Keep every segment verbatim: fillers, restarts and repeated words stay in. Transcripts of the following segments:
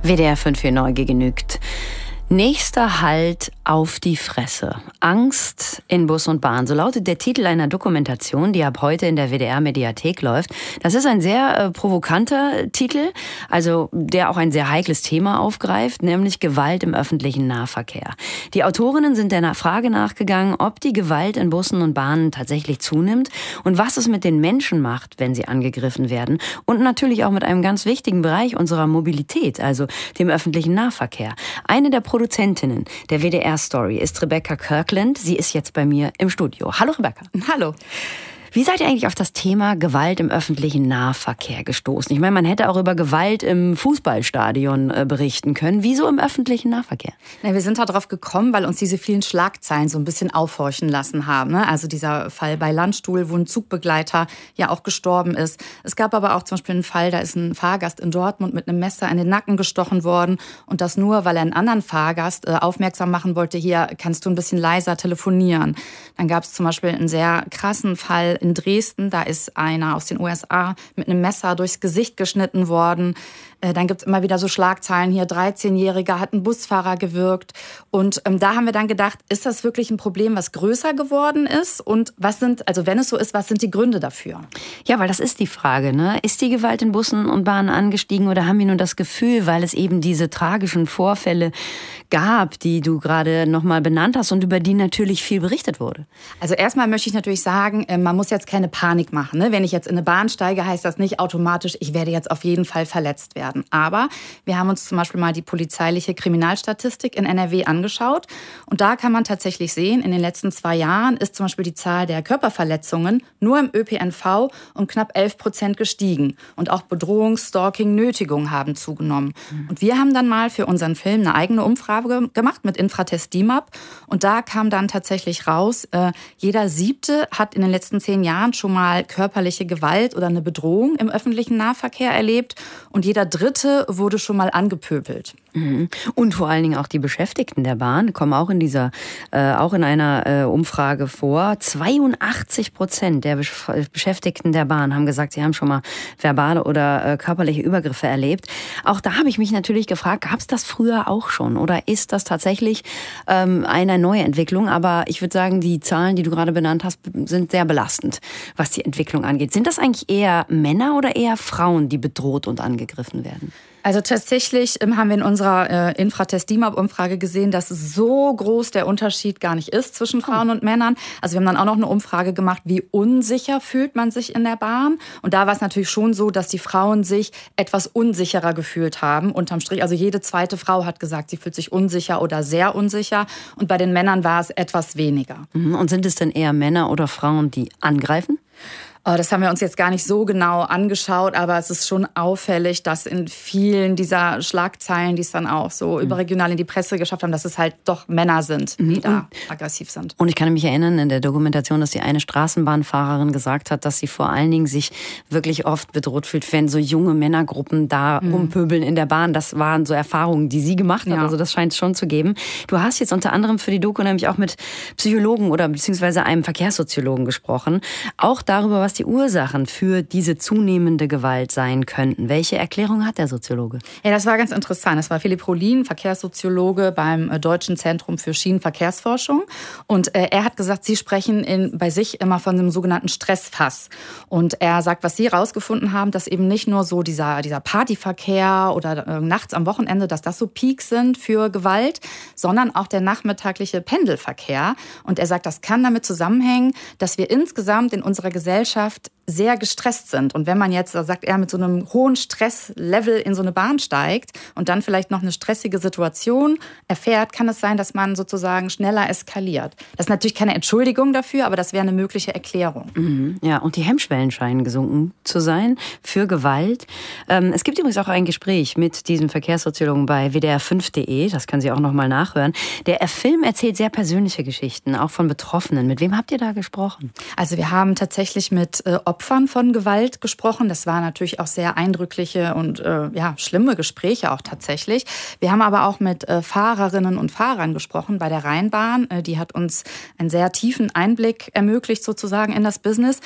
W D R fünf für Neugier genügt. Nächster Halt auf die Fresse. Angst in Bus und Bahn. So lautet der Titel einer Dokumentation, die ab heute in der W D R-Mediathek läuft. Das ist ein sehr äh, provokanter Titel, also der auch ein sehr heikles Thema aufgreift, nämlich Gewalt im öffentlichen Nahverkehr. Die Autorinnen sind der Frage nachgegangen, ob die Gewalt in Bussen und Bahnen tatsächlich zunimmt und was es mit den Menschen macht, wenn sie angegriffen werden. Und natürlich auch mit einem ganz wichtigen Bereich unserer Mobilität, also dem öffentlichen Nahverkehr. Eine der Produzentinnen der W D R-Story ist Rebecca Kirkland. Sie ist jetzt bei mir im Studio. Hallo Rebecca. Hallo. Wie seid ihr eigentlich auf das Thema Gewalt im öffentlichen Nahverkehr gestoßen? Ich meine, man hätte auch über Gewalt im Fußballstadion äh, berichten können. Wieso im öffentlichen Nahverkehr? Na, wir sind darauf gekommen, weil uns diese vielen Schlagzeilen so ein bisschen aufhorchen lassen haben. Ne? Also dieser Fall bei Landstuhl, wo ein Zugbegleiter ja auch gestorben ist. Es gab aber auch zum Beispiel einen Fall, da ist ein Fahrgast in Dortmund mit einem Messer in den Nacken gestochen worden. Und das nur, weil er einen anderen Fahrgast äh, aufmerksam machen wollte, hier kannst du ein bisschen leiser telefonieren. Dann gab es zum Beispiel einen sehr krassen Fall in Dresden, da ist einer aus den U S A mit einem Messer durchs Gesicht geschnitten worden. Dann gibt es immer wieder so Schlagzeilen hier, dreizehnjähriger hat einen Busfahrer gewürgt. Und ähm, da haben wir dann gedacht, ist das wirklich ein Problem, was größer geworden ist? Und was sind, also wenn es so ist, was sind die Gründe dafür? Ja, weil das ist die Frage, ne? Ist die Gewalt in Bussen und Bahnen angestiegen oder haben wir nur das Gefühl, weil es eben diese tragischen Vorfälle gab, die du gerade nochmal benannt hast und über die natürlich viel berichtet wurde? Also erstmal möchte ich natürlich sagen, man muss jetzt keine Panik machen. Ne? Wenn ich jetzt in eine Bahn steige, heißt das nicht automatisch, ich werde jetzt auf jeden Fall verletzt werden. Aber wir haben uns zum Beispiel mal die polizeiliche Kriminalstatistik in N R W angeschaut. Und da kann man tatsächlich sehen, in den letzten zwei Jahren ist zum Beispiel die Zahl der Körperverletzungen nur im Ö P N V um knapp elf Prozent gestiegen. Und auch Bedrohung, Stalking, Nötigung haben zugenommen. Mhm. Und wir haben dann mal für unseren Film eine eigene Umfrage gemacht mit Infratest D I M A P. Und da kam dann tatsächlich raus, äh, jeder Siebte hat in den letzten zehn Jahren schon mal körperliche Gewalt oder eine Bedrohung im öffentlichen Nahverkehr erlebt. Und jeder Dritte wurde schon mal angepöbelt. Mhm. Und vor allen Dingen auch die Beschäftigten der Bahn kommen auch in dieser, äh, auch in einer äh, Umfrage vor. zweiundachtzig Prozent der Besch- Beschäftigten der Bahn haben gesagt, sie haben schon mal verbale oder äh, körperliche Übergriffe erlebt. Auch da habe ich mich natürlich gefragt, gab es das früher auch schon? Oder ist das tatsächlich ähm, eine neue Entwicklung? Aber ich würde sagen, die Zahlen, die du gerade benannt hast, sind sehr belastend, was die Entwicklung angeht. Sind das eigentlich eher Männer oder eher Frauen, die bedroht und angegriffen werden? Also tatsächlich haben wir in unserer äh, Infratest D I M A P-Umfrage gesehen, dass so groß der Unterschied gar nicht ist zwischen Frauen und Männern. Also wir haben dann auch noch eine Umfrage gemacht, wie unsicher fühlt man sich in der Bahn. Und da war es natürlich schon so, dass die Frauen sich etwas unsicherer gefühlt haben, unterm Strich. Also jede zweite Frau hat gesagt, sie fühlt sich unsicher oder sehr unsicher. Und bei den Männern war es etwas weniger. Und sind es denn eher Männer oder Frauen, die angreifen? Das haben wir uns jetzt gar nicht so genau angeschaut, aber es ist schon auffällig, dass in vielen dieser Schlagzeilen, die es dann auch so mhm. überregional in die Presse geschafft haben, dass es halt doch Männer sind, die mhm. da aggressiv sind. Und ich kann mich erinnern in der Dokumentation, dass die eine Straßenbahnfahrerin gesagt hat, dass sie vor allen Dingen sich wirklich oft bedroht fühlt, wenn so junge Männergruppen da mhm. rumpöbeln in der Bahn. Das waren so Erfahrungen, die sie gemacht hat. Ja. Also das scheint es schon zu geben. Du hast jetzt unter anderem für die Doku nämlich auch mit Psychologen oder beziehungsweise einem Verkehrssoziologen gesprochen. Auch darüber, was die Ursachen für diese zunehmende Gewalt sein könnten. Welche Erklärung hat der Soziologe? Ja, das war ganz interessant. Das war Philipp Rohlin, Verkehrssoziologe beim Deutschen Zentrum für Schienenverkehrsforschung. Und äh, er hat gesagt, Sie sprechen in, bei sich immer von einem sogenannten Stressfass. Und er sagt, was Sie herausgefunden haben, dass eben nicht nur so dieser, dieser Partyverkehr oder äh, nachts am Wochenende, dass das so Peaks sind für Gewalt, sondern auch der nachmittagliche Pendelverkehr. Und er sagt, das kann damit zusammenhängen, dass wir insgesamt in unserer Gesellschaft sehr gestresst sind. Und wenn man jetzt, sagt er, mit so einem hohen Stresslevel in so eine Bahn steigt und dann vielleicht noch eine stressige Situation erfährt, kann es sein, dass man sozusagen schneller eskaliert. Das ist natürlich keine Entschuldigung dafür, aber das wäre eine mögliche Erklärung. Mhm, ja, und die Hemmschwellen scheinen gesunken zu sein für Gewalt. Ähm, es gibt übrigens auch ein Gespräch mit diesem Verkehrssoziologen bei W D R fünf Punkt de. Das können Sie auch noch mal nachhören. Der Film erzählt sehr persönliche Geschichten, auch von Betroffenen. Mit wem habt ihr da gesprochen? Also wir haben tatsächlich mit äh, Opfern von Gewalt gesprochen. Das waren natürlich auch sehr eindrückliche und äh, ja, schlimme Gespräche auch tatsächlich. Wir haben aber auch mit äh, Fahrerinnen und Fahrern gesprochen bei der Rheinbahn. Äh, die hat uns einen sehr tiefen Einblick ermöglicht sozusagen in das Business.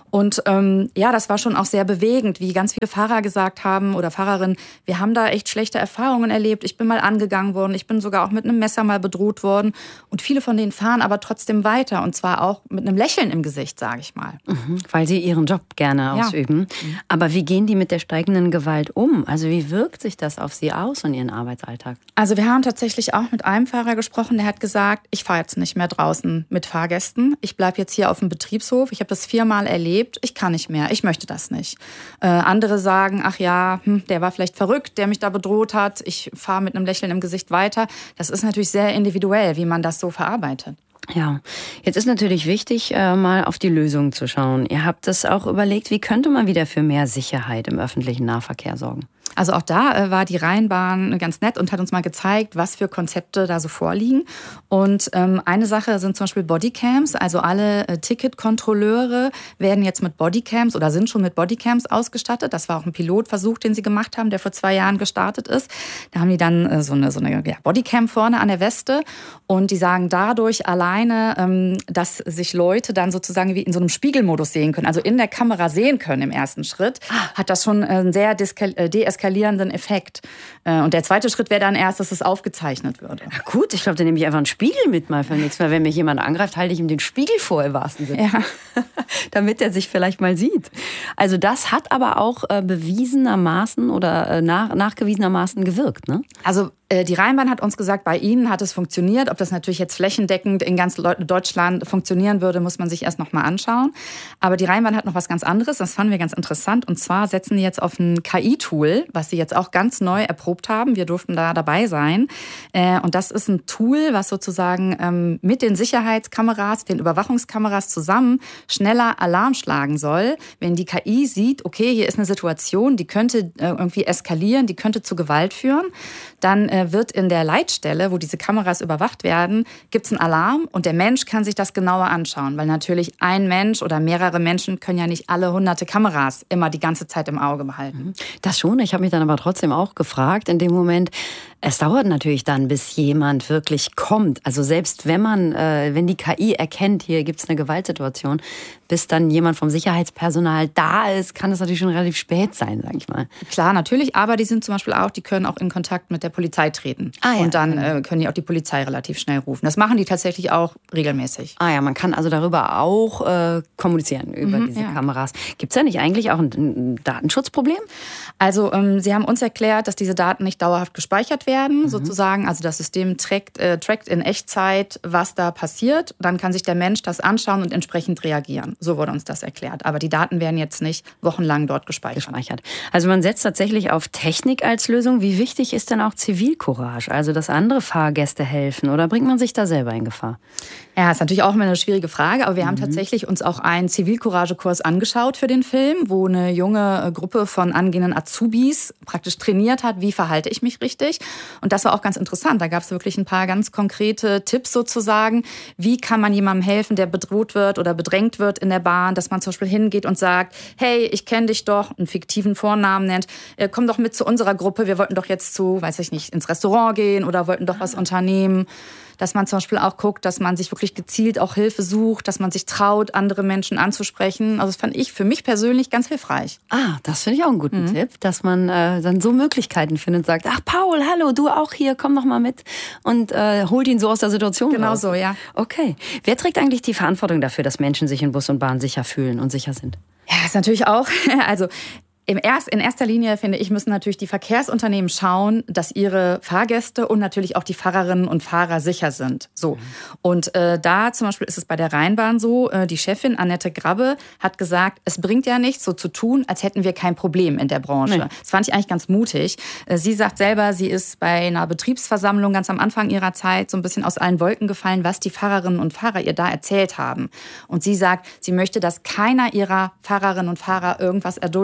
Und ähm, ja, das war schon auch sehr bewegend, wie ganz viele Fahrer gesagt haben oder Fahrerinnen, wir haben da echt schlechte Erfahrungen erlebt. Ich bin mal angegangen worden, ich bin sogar auch mit einem Messer mal bedroht worden. Und viele von denen fahren aber trotzdem weiter und zwar auch mit einem Lächeln im Gesicht, sage ich mal. Mhm, weil sie ihren Job gerne ausüben. Ja. Mhm. Aber wie gehen die mit der steigenden Gewalt um? Also wie wirkt sich das auf sie aus und ihren Arbeitsalltag? Also wir haben tatsächlich auch mit einem Fahrer gesprochen, der hat gesagt, ich fahre jetzt nicht mehr draußen mit Fahrgästen. Ich bleibe jetzt hier auf dem Betriebshof. Ich habe das viermal erlebt. Ich kann nicht mehr. Ich möchte das nicht. Äh, andere sagen, ach ja, hm, der war vielleicht verrückt, der mich da bedroht hat. Ich fahre mit einem Lächeln im Gesicht weiter. Das ist natürlich sehr individuell, wie man das so verarbeitet. Ja, jetzt ist natürlich wichtig, mal auf die Lösungen zu schauen. Ihr habt es auch überlegt, wie könnte man wieder für mehr Sicherheit im öffentlichen Nahverkehr sorgen? Also auch da war die Rheinbahn ganz nett und hat uns mal gezeigt, was für Konzepte da so vorliegen. Und ähm, eine Sache sind zum Beispiel Bodycams. Also alle äh, Ticketkontrolleure werden jetzt mit Bodycams oder sind schon mit Bodycams ausgestattet. Das war auch ein Pilotversuch, den sie gemacht haben, der vor zwei Jahren gestartet ist. Da haben die dann äh, so eine, so eine ja, Bodycam vorne an der Weste. Und die sagen dadurch alleine, ähm, dass sich Leute dann sozusagen wie in so einem Spiegelmodus sehen können. Also in der Kamera sehen können im ersten Schritt. Hat das schon einen sehr deeskalierenden Effekt. Und der zweite Schritt wäre dann erst, dass es aufgezeichnet würde. Na gut, ich glaube, dann nehme ich einfach einen Spiegel mit mal für nächstes Mal. Wenn mich jemand angreift, halte ich ihm den Spiegel vor im wahrsten Sinne. Ja. Damit er sich vielleicht mal sieht. Also das hat aber auch äh, bewiesenermaßen oder äh, nach, nachgewiesenermaßen gewirkt, ne? Also die Rheinbahn hat uns gesagt, bei ihnen hat es funktioniert. Ob das natürlich jetzt flächendeckend in ganz Deutschland funktionieren würde, muss man sich erst noch mal anschauen. Aber die Rheinbahn hat noch was ganz anderes. Das fanden wir ganz interessant. Und zwar setzen die jetzt auf ein K I-Tool, was sie jetzt auch ganz neu erprobt haben. Wir durften da dabei sein. Und das ist ein Tool, was sozusagen mit den Sicherheitskameras, den Überwachungskameras zusammen schneller Alarm schlagen soll. Wenn die K I sieht, okay, hier ist eine Situation, die könnte irgendwie eskalieren, die könnte zu Gewalt führen, dann wird in der Leitstelle, wo diese Kameras überwacht werden, gibt es einen Alarm und der Mensch kann sich das genauer anschauen, weil natürlich ein Mensch oder mehrere Menschen können ja nicht alle hunderte Kameras immer die ganze Zeit im Auge behalten. Das schon, ich habe mich dann aber trotzdem auch gefragt in dem Moment, es dauert natürlich dann, bis jemand wirklich kommt. Also selbst wenn man, äh, wenn die K I erkennt, hier gibt es eine Gewaltsituation, bis dann jemand vom Sicherheitspersonal da ist, kann es natürlich schon relativ spät sein, sage ich mal. Klar, natürlich, aber die sind zum Beispiel auch, die können auch in Kontakt mit der Polizei treten. Ah, ja, und dann genau. äh, können die auch die Polizei relativ schnell rufen. Das machen die tatsächlich auch regelmäßig. Ah ja, man kann also darüber auch äh, kommunizieren, über Mhm, diese ja. Kameras. Gibt es da nicht eigentlich auch ein, ein Datenschutzproblem? Also ähm, sie haben uns erklärt, dass diese Daten nicht dauerhaft gespeichert werden, mhm. sozusagen. Also das System trackt, äh, trackt in Echtzeit, was da passiert. Dann kann sich der Mensch das anschauen und entsprechend reagieren. So wurde uns das erklärt. Aber die Daten werden jetzt nicht wochenlang dort gespeichert. gespeichert. Also man setzt tatsächlich auf Technik als Lösung. Wie wichtig ist denn auch Zivilcourage? Also dass andere Fahrgäste helfen oder bringt man sich da selber in Gefahr? Ja, ist natürlich auch immer eine schwierige Frage, aber wir mhm. haben tatsächlich uns auch einen Zivilcourage-Kurs angeschaut für den Film, wo eine junge Gruppe von angehenden Azubis praktisch trainiert hat, wie verhalte ich mich richtig. Und das war auch ganz interessant. Da gab es wirklich ein paar ganz konkrete Tipps sozusagen. Wie kann man jemandem helfen, der bedroht wird oder bedrängt wird in der Bahn, dass man zum Beispiel hingeht und sagt, hey, ich kenne dich doch, einen fiktiven Vornamen nennt, komm doch mit zu unserer Gruppe, wir wollten doch jetzt zu, weiß ich nicht, ins Restaurant gehen oder wollten doch was unternehmen. Dass man zum Beispiel auch guckt, dass man sich wirklich gezielt auch Hilfe sucht, dass man sich traut, andere Menschen anzusprechen. Also das fand ich für mich persönlich ganz hilfreich. Ah, das finde ich auch einen guten mhm. Tipp, dass man äh, dann so Möglichkeiten findet und sagt, ach Paul, hallo, du auch hier, komm doch mal mit und äh, holt ihn so aus der Situation Genau raus. so, ja. Okay. Wer trägt eigentlich die Verantwortung dafür, dass Menschen sich in Bus und Bahn sicher fühlen und sicher sind? Ja, ist natürlich auch, also Im erst, in erster Linie, finde ich, müssen natürlich die Verkehrsunternehmen schauen, dass ihre Fahrgäste und natürlich auch die Fahrerinnen und Fahrer sicher sind. So. Und äh, da zum Beispiel ist es bei der Rheinbahn so, äh, die Chefin Annette Grabbe hat gesagt, es bringt ja nichts, so zu tun, als hätten wir kein Problem in der Branche. Nee. Das fand ich eigentlich ganz mutig. Äh, sie sagt selber, sie ist bei einer Betriebsversammlung ganz am Anfang ihrer Zeit so ein bisschen aus allen Wolken gefallen, was die Fahrerinnen und Fahrer ihr da erzählt haben. Und sie sagt, sie möchte, dass keiner ihrer Fahrerinnen und Fahrer irgendwas erdulden muss und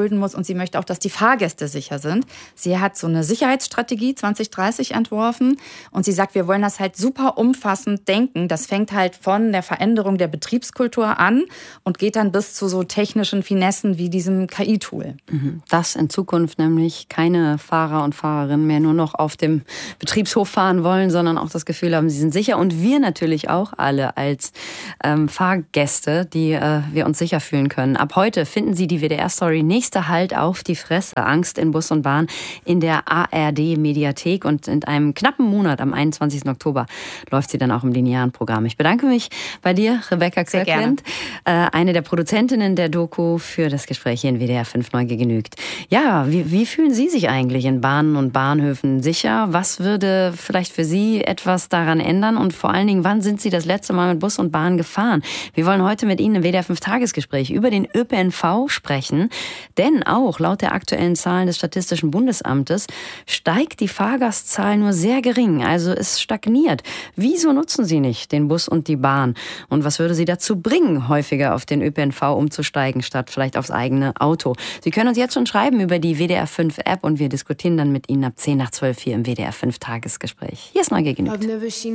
sie möchte auch, dass die Fahrgäste sicher sind. Sie hat so eine Sicherheitsstrategie zwanzig dreißig entworfen und sie sagt, wir wollen das halt super umfassend denken. Das fängt halt von der Veränderung der Betriebskultur an und geht dann bis zu so technischen Finessen wie diesem K I-Tool. Dass in Zukunft nämlich keine Fahrer und Fahrerinnen mehr nur noch auf dem Betriebshof fahren wollen, sondern auch das Gefühl haben, sie sind sicher. Und wir natürlich auch alle als ähm, Fahrgäste, die äh, wir uns sicher fühlen können. Ab heute finden Sie die W D R-Story Nächster Halt auf die Fresse. Angst in Bus und Bahn in der A R D-Mediathek. Und in einem knappen Monat, am einundzwanzigsten Oktober, läuft sie dann auch im linearen Programm. Ich bedanke mich bei dir, Rebecca Köcklin, äh, eine der Produzentinnen der Doku, für das Gespräch hier in W D R fünf Neugier genügt. Ja, wie, wie fühlen Sie sich eigentlich in Bahnen und Bahnhöfen sicher? Was würde vielleicht für Sie etwas daran ändern? Und vor allen Dingen, wann sind Sie das letzte Mal mit Bus und Bahn gefahren? Wir wollen heute mit Ihnen im W D R fünf Tagesgespräch über den Ö P N V sprechen. Denn auch laut der aktuellen Zahlen des Statistischen Bundesamtes steigt die Fahrgastzahl nur sehr gering. Also es stagniert. Wieso nutzen Sie nicht den Bus und die Bahn? Und was würde Sie dazu bringen, häufiger auf den Ö P N V umzusteigen, statt vielleicht aufs eigene Auto? Sie können uns jetzt schon schreiben über die W D R fünf App und wir diskutieren dann mit Ihnen ab zehn nach zwölf hier im W D R fünf Tagesgespräch. Hier ist Neugier genügt.